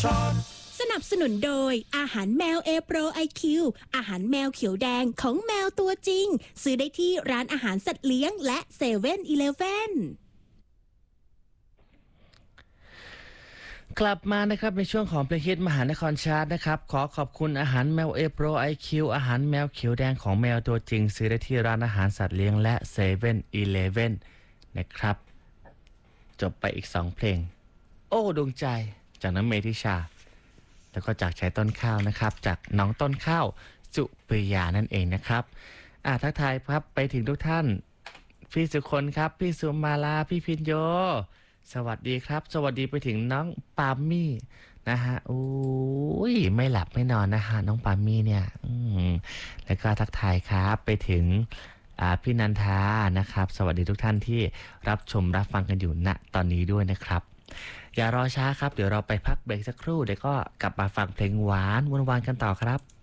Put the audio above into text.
สนับสนุนโดยอาหารแมว A Pro IQ อาหารแมวเขียวแดงของแมวตัวจริงซื้อได้ที่ร้านอาหารสัตว์เลี้ยงและ7-Eleven กลับมานะครับในช่วงของเพลงฮิตมหานครชาร์ตนะครับขอขอบคุณอาหารแมว A Pro IQ อาหารแมวเขียวแดงของแมวตัวจริงซื้อได้ที่ร้านอาหารสัตว์เลี้ยงและ7-Eleven นะครับจบไปอีก2เพลงโอ้ดวงใจจากน้ำเมธิชาแล้วก็จากชายต้นข้าวนะครับจากน้องต้นข้าวสุปริยานั่นเองนะครับทักทายครับไปถึงทุกท่านพี่สุคนครับพี่สุมาลาพี่พินโยสวัสดีครับสวัสดีไปถึงน้องปามี่นะฮะอุ้ยไม่หลับไม่นอนนะฮะน้องปามี่เนี่ยแล้วก็ทักทายครับไปถึงพี่นันทานะครับสวัสดีทุกท่านที่รับชมรับฟังกันอยู่ณตอนนี้ด้วยนะครับอย่ารอช้าครับเดี๋ยวเราไปพักเบรกสักครู่เดี๋ยวก็กลับมาฟังเพลงหวานวนๆกันต่อครับ